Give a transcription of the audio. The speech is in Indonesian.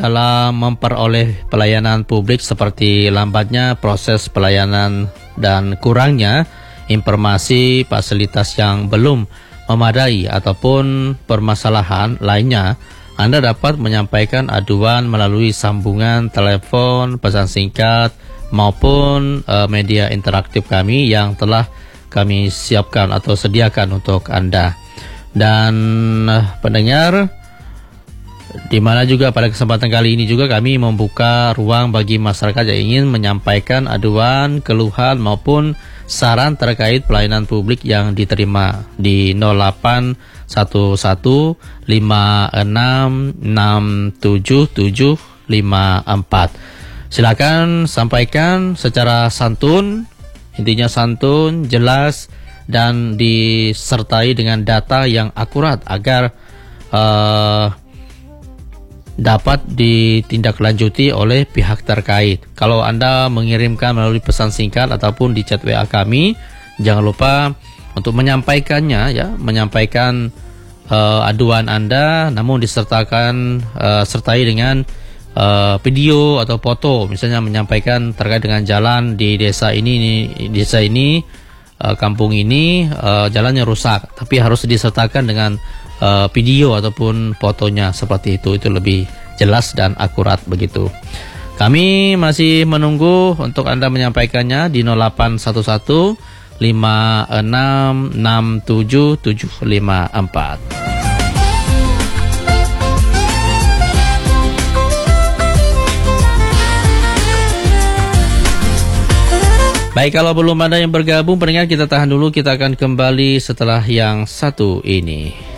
dalam memperoleh pelayanan publik seperti lambatnya proses pelayanan dan kurangnya informasi fasilitas yang belum memadai ataupun permasalahan lainnya, Anda dapat menyampaikan aduan melalui sambungan telepon, pesan singkat maupun media interaktif kami yang telah kami siapkan atau sediakan untuk Anda. Dan pendengar, di mana juga pada kesempatan kali ini juga kami membuka ruang bagi masyarakat yang ingin menyampaikan aduan, keluhan maupun saran terkait pelayanan publik yang diterima di 081156677754. Silakan sampaikan secara santun, intinya santun, jelas dan disertai dengan data yang akurat agar dapat ditindaklanjuti oleh pihak terkait. Kalau Anda mengirimkan melalui pesan singkat ataupun di chat WA kami, jangan lupa untuk menyampaikannya ya, menyampaikan aduan Anda, namun disertakan sertai dengan video atau foto, misalnya menyampaikan terkait dengan jalan di desa ini, kampung ini jalannya rusak, tapi harus disertakan dengan video ataupun fotonya seperti itu lebih jelas dan akurat begitu. Kami masih menunggu untuk Anda menyampaikannya di 081156677754. Baik, kalau belum ada yang bergabung, pendengar kita tahan dulu, kita akan kembali setelah yang satu ini.